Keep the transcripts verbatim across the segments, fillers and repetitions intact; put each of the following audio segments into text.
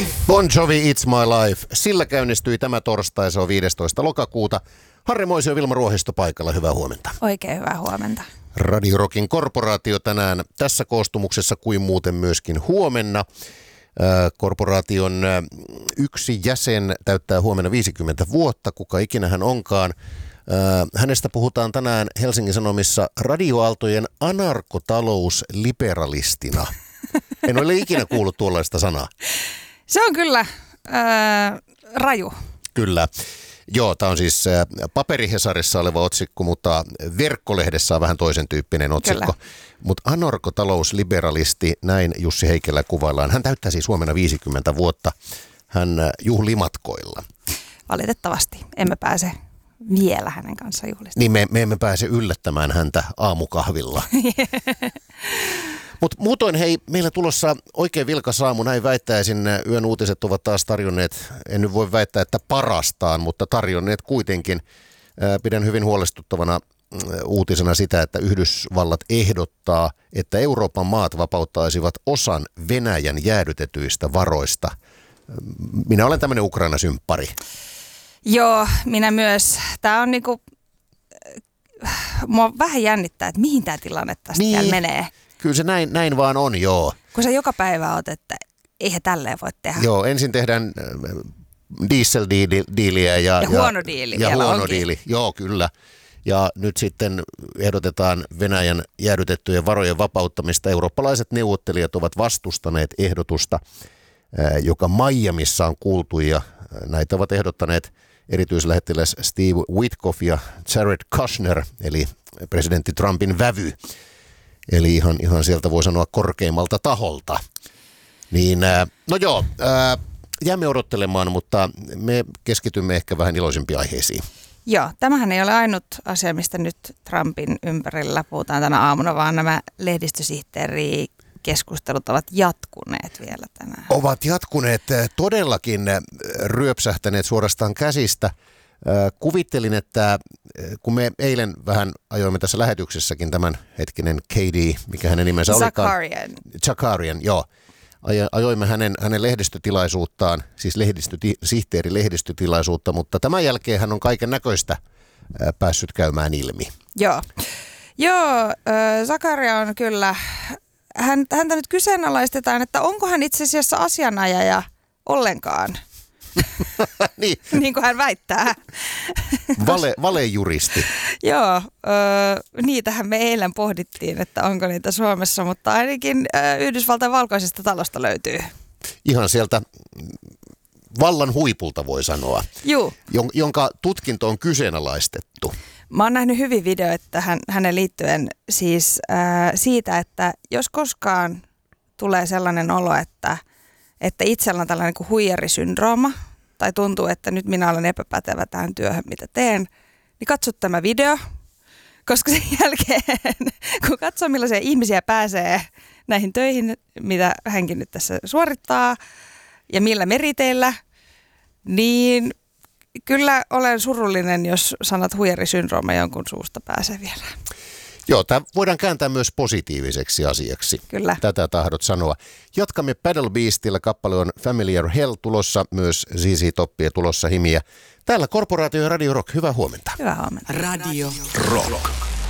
life. Bon Jovi, It's My Life. Sillä käynnistyi tämä torstai, se on viidestoista lokakuuta. Harri Moisio ja Vilma Ruohisto paikalla, hyvää huomenta. Oikein hyvää huomenta. Radio Rockin korporaatio tänään tässä koostumuksessa kuin muuten myöskin huomenna. Korporaation yksi jäsen täyttää huomenna viisikymmentä vuotta, kuka ikinä hän onkaan. Hänestä puhutaan tänään Helsingin Sanomissa radioaaltojen anarkotalousliberalistina. En ole ikinä kuullut tuollaista sanaa. Se on kyllä ää, raju. Kyllä. Joo, tämä on siis paperihesarissa oleva otsikko, mutta verkkolehdessä on vähän toisen tyyppinen otsikko. Mutta anarkotalousliberalisti, näin Jussi Heikelä kuvaillaan. Hän täyttää siis huomenna viisikymmentä vuotta. Hän juhlii matkoilla. Valitettavasti emme pääse vielä hänen kanssaan juhlistamaan. Niin me, me emme pääse yllättämään häntä aamukahvilla. Mutta muutoin hei, meillä tulossa oikein vilkas aamu, näin väittäisin. Yön uutiset ovat taas tarjonneet, en nyt voi väittää, että parastaan, mutta tarjonneet kuitenkin. Pidän hyvin huolestuttavana uutisena sitä, että Yhdysvallat ehdottaa, että Euroopan maat vapauttaisivat osan Venäjän jäädytetyistä varoista. Minä olen tämmöinen Ukraina-symppari. Joo, minä myös. Tämä on niinku, mua vähän jännittää, että mihin tämä tilanne tästä niin menee. Kyllä se näin, näin vaan on, joo. Kun sä joka päivä oot, että eihän tälleen voi tehdä. Joo, ensin tehdään dieseldiiliä ja, ja huono diili ja vielä huono onkin. diili. Joo, kyllä. Ja nyt sitten ehdotetaan Venäjän jäädytettyjen varojen vapauttamista. Eurooppalaiset neuvottelijat ovat vastustaneet ehdotusta, joka Miamissa on kuultu, ja näitä ovat ehdottaneet erityislähettiläs Steve Witkoff ja Jared Kushner, eli presidentti Trumpin vävy. Eli ihan, ihan sieltä voi sanoa korkeimmalta taholta. Niin, no joo, jäämme odottelemaan, mutta me keskitymme ehkä vähän iloisempiin aiheisiin. Joo, tämähän ei ole ainut asia, mistä nyt Trumpin ympärillä puhutaan tänä aamuna, vaan nämä lehdistösihteerikeskustelut ovat jatkuneet vielä tänään. Ovat jatkuneet, todellakin ryöpsähtäneet suorastaan käsistä. Kuvittelin, että kun me eilen vähän ajoimme tässä lähetyksessäkin tämän hetkinen K D, mikä hänen nimensä olikaan. Zakarian. Zakarian, joo. Ajoimme hänen, hänen lehdistötilaisuuttaan, siis lehdistöti, sihteeri lehdistötilaisuutta, mutta tämän jälkeen hän on kaiken näköistä päässyt käymään ilmi. Joo, Joo äh, Zakaria on kyllä, hän, häntä nyt kyseenalaistetaan, että onko hän itse asiassa asianajaja ollenkaan. niin. niin kuin hän väittää. Vale, valejuristi. Joo, ö, niitähän me eilen pohdittiin, että onko niitä Suomessa, mutta ainakin ö, Yhdysvaltain valkoisesta talosta löytyy. Ihan sieltä vallan huipulta voi sanoa, Juu. jonka tutkinto on kyseenalaistettu. Mä oon nähnyt hyvin videoita tähän, hänen liittyen siis ö, siitä, että jos koskaan tulee sellainen olo, että että itsellä on tällainen kuin huijarisyndrooma, tai tuntuu, että nyt minä olen epäpätevä tähän työhön, mitä teen, niin katso tämä video, koska sen jälkeen, kun katsoo millaisia ihmisiä pääsee näihin töihin, mitä hänkin nyt tässä suorittaa, ja millä meriteillä, niin kyllä olen surullinen, jos sanat huijarisyndrooma jonkun suusta pääsee vielä. Joo, tämä voidaan kääntää myös positiiviseksi asiaksi. Kyllä. Tätä tahdot sanoa. Jatkamme Paddle Beastillä. Kappale on Familiar Hell tulossa, myös Z Z Toppia tulossa himiä. Täällä Korporaatio ja Radio Rock. Hyvää huomenta. Hyvää huomenta. Radio Rock.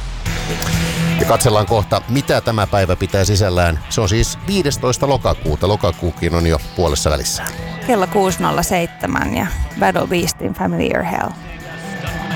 Ja katsellaan kohta, mitä tämä päivä pitää sisällään. Se on siis viidestoista lokakuuta. Lokakuukin on jo puolessa välissä. Kello kuusi nolla seitsemän ja Paddle Beastin Familiar Hell.